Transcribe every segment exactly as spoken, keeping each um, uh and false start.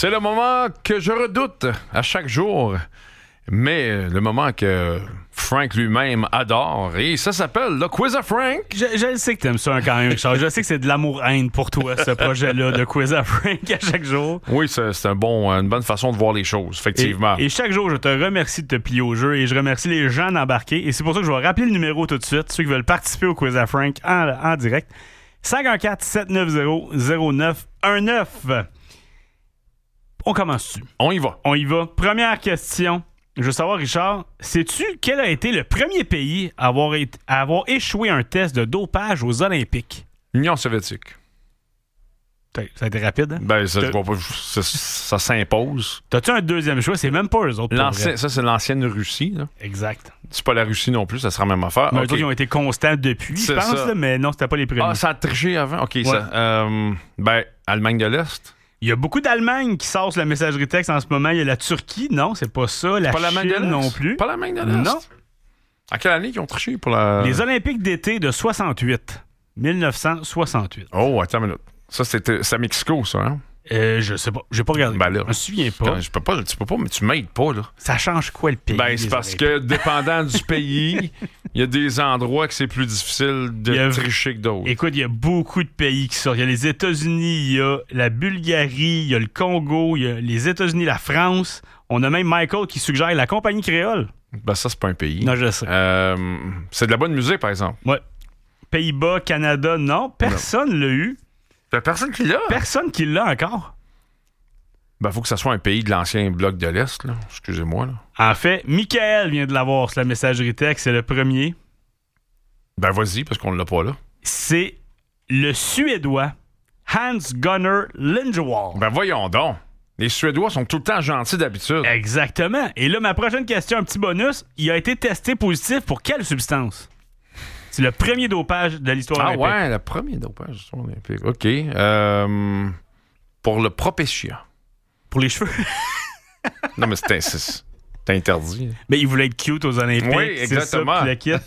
C'est le moment que je redoute à chaque jour, mais le moment que Frank lui-même adore, et ça s'appelle le Quiz à Frank. Je, je le sais que t'aimes ça quand même, Richard. Je sais que c'est de l'amour-haine pour toi, ce projet-là de Quiz à Frank à chaque jour. Oui, c'est, c'est un bon, une bonne façon de voir les choses, effectivement. Et, et chaque jour, je te remercie de te plier au jeu et je remercie les gens d'embarquer. Et c'est pour ça que je vais rappeler le numéro tout de suite, ceux qui veulent participer au Quiz à Frank en, en direct. cinq un quatre, sept neuf zéro, zéro neuf un neuf. On commence-tu? On y va. On y va. Première question. Je veux savoir, Richard, sais-tu quel a été le premier pays à avoir, été, à avoir échoué un test de dopage aux Olympiques? L'Union soviétique. Ça a été rapide, hein? Ben, ça, je vois pas, ça, ça s'impose. T'as-tu un deuxième choix? C'est même pas eux autres. L'ancien, ça, c'est l'ancienne Russie. Là. Exact. C'est pas la Russie non plus, ça sera la même affaire. Mais okay. eux autres, ils ont été constants depuis, je pense, là, mais non, c'était pas les premiers. Ah, ça a triché avant? OK, ouais. ça. Euh, ben, Allemagne de l'Est. Il y a beaucoup d'Allemagne qui sortent la messagerie texte en ce moment. Il y a la Turquie, non, c'est pas ça. La pas Chine de non plus. Pas l'Allemagne de l'Est? Non. À quelle année qu'ils ont triché pour la... Les Olympiques d'été de soixante-huit. dix-neuf cent soixante-huit. Oh, attends une minute. Ça, c'était c'est à Mexico, ça, hein? Euh, je sais pas. J'ai pas regardé. Ben là, je me souviens pas. Je peux pas, tu peux pas, mais tu m'aides pas, là. Ça change quoi le pays? Ben, c'est parce Olympiques? Que, dépendant du pays, il y a des endroits que c'est plus difficile de a... tricher que d'autres. Écoute, il y a beaucoup de pays qui sortent. Il y a les États-Unis, il y a la Bulgarie, il y a le Congo, il y a les États-Unis, la France. On a même Michael qui suggère la compagnie créole. Ben, ça, c'est pas un pays. Non, je sais. Euh, c'est de la bonne musique, par exemple. Ouais. Pays-Bas, Canada, non. Personne non. l'a eu. T'as personne qui l'a? Personne qui l'a encore. Ben, faut que ça soit un pays de l'ancien bloc de l'Est, là. Excusez-moi, là. En fait, Michael vient de l'avoir sur la messagerie texte, c'est le premier. Ben, vas-y, parce qu'on l'a pas là. C'est le Suédois Hans-Gunnar Lindwall. Ben, voyons donc. Les Suédois sont tout le temps gentils d'habitude. Exactement. Et là, ma prochaine question, un petit bonus. Il a été testé positif pour quelle substance? C'est le premier dopage de l'histoire ah olympique. Ah ouais, le premier dopage de l'histoire olympique. OK. Euh, pour le propétia. Pour les cheveux? Non, mais c'est, c'est, c'est interdit. Mais il voulait être cute aux Olympiques. Oui, exactement. C'est ça,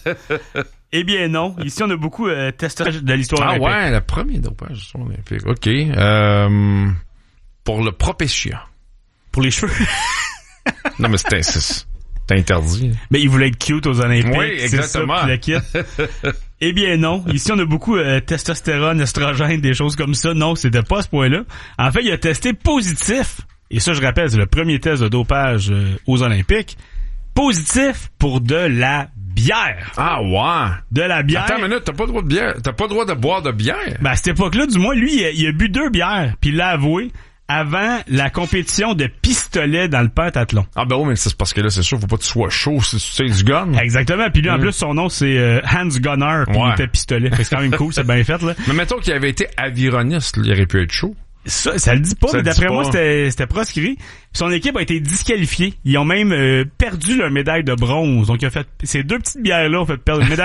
eh bien non. Ici, on a beaucoup euh, testé de l'histoire ah olympique. Ah ouais, le premier dopage de l'histoire olympique. OK. Euh, pour le propétia. Pour les cheveux? Non, mais c'est, c'est, c'est interdit. Mais il voulait être cute aux Olympiques. Oui, exactement. C'est ça, eh bien non. Ici, on a beaucoup euh, testostérone, estrogène, des choses comme ça. Non, c'était pas à ce point-là. En fait, il a testé positif. Et ça, je rappelle, c'est le premier test de dopage euh, aux Olympiques. Positif pour de la bière. Ah ouais. De la bière. Attends une minute, t'as pas le droit de bière. T'as pas le droit de boire de bière. Ben, à cette époque-là, du moins, lui, il a, il a bu deux bières. Puis il l'a avoué avant la compétition de pistolet dans le pentathlon. Ah ben oui, mais c'est parce que là, c'est sûr, faut pas que tu sois chaud si tu sais du gun. Exactement. Puis lui, en mm. plus, son nom, c'est euh, Hans Gunnar. Puis ouais. il était pistolet. C'est quand même cool, c'est bien fait, là. Mais mettons qu'il avait été avironiste, il aurait pu être chaud. Ça, ça le dit pas, ça mais d'après moi, c'était, c'était proscrit. Son équipe a été disqualifiée. Ils ont même euh, perdu leur médaille de bronze. Donc, il a fait, ces deux petites bières-là ont fait perdre une médaille